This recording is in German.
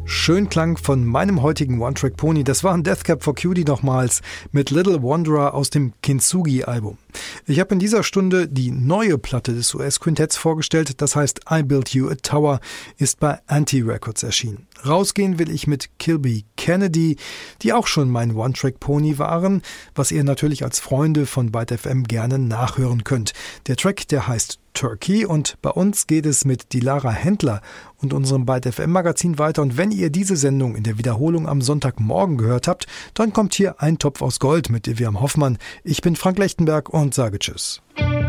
Schönklang von meinem heutigen One-Track-Pony, das war ein Death Cab for Cutie nochmals mit Little Wanderer aus dem Kintsugi-Album. Ich habe in dieser Stunde die neue Platte des US-Quintetts vorgestellt, das heißt I Built You a Tower, ist bei Anti-Records erschienen. Rausgehen will ich mit Kilby Kennedy, die auch schon mein One-Track-Pony waren, was ihr natürlich als Freunde von Byte FM gerne nachhören könnt. Der Track, der heißt Turkey und bei uns geht es mit Dilara Händler und unserem Byte FM Magazin weiter und wenn ihr diese Sendung in der Wiederholung am Sonntagmorgen gehört habt, dann kommt hier ein Topf aus Gold mit Eviam Hoffmann. Ich bin Frank Lechtenberg und sage Tschüss.